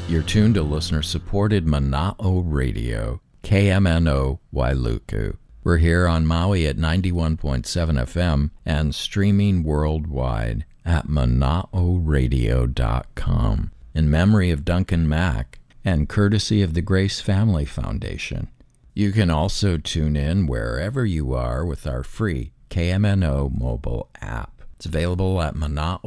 You're tuned to listener-supported Mana'o Radio, KMNO Wailuku. We're here on Maui at 91.7 FM and streaming worldwide at mana'oradio.com in memory of Duncan Mack and courtesy of the Grace Family Foundation. You can also tune in wherever you are with our free KMNO mobile app. It's available at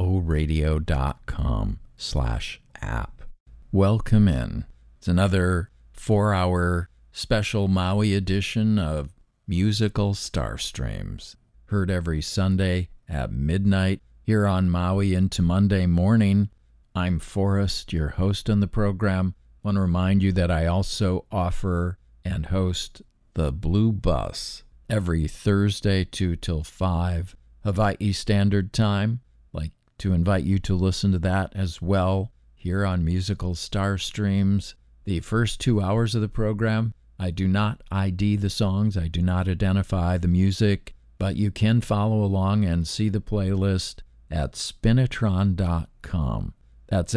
mana'oradio.com/app. Welcome in. It's another 4-hour special Maui edition of Musical Starstreams, heard every Sunday at midnight here on Maui into Monday morning. I'm Forrest, your host on the program. I want to remind you that I also offer and host the Blue Bus every Thursday 2 till 5 Hawaii Standard Time. I'd like to invite you to listen to that as well here on Musical Starstreams. The first 2 hours of the program, I do not ID the songs, I do not identify the music, but you can follow along and see the playlist at spinitron.com. That's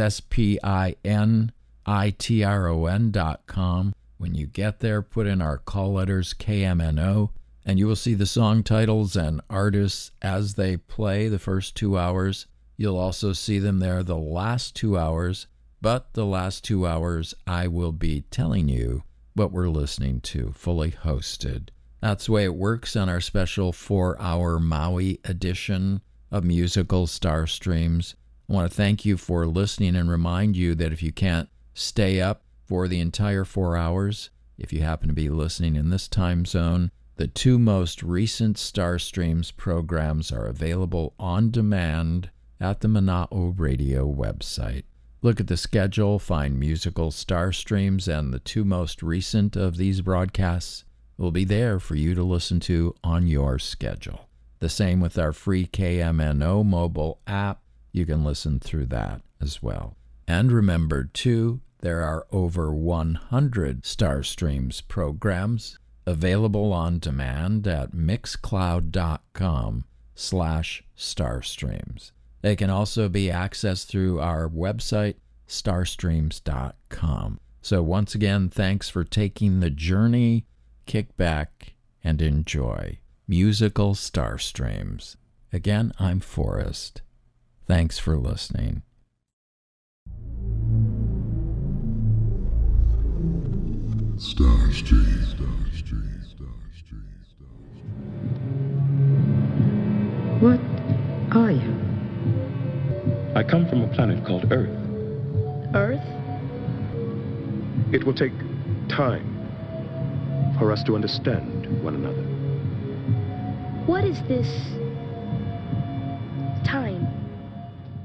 spinitron.com. When you get there, put in our call letters KMNO, and you will see the song titles and artists as they play the first 2 hours. You'll also see them there the last 2 hours, but the last 2 hours I will be telling you what we're listening to, fully hosted. That's the way it works on our special 4-hour Maui edition of Musical Starstreams. I want to thank you for listening and remind you that if you can't stay up for the entire 4 hours, if you happen to be listening in this time zone, the 2 most recent Starstreams programs are available on demand at the Mana'o Radio website. Look at the schedule, find Musical Starstreams, and the 2 most recent of these broadcasts will be there for you to listen to on your schedule. The same with our free KMNO mobile app. You can listen through that as well. And remember, too, there are over 100 Starstreams programs available on demand at mixcloud.com/starstreams. They can also be accessed through our website, starstreams.com. So once again, thanks for taking the journey. Kick back and enjoy Musical Starstreams. Again, I'm Forrest. Thanks for listening. Starstreams. What are you? I come from a planet called Earth. Earth? It will take time for us to understand one another. What is this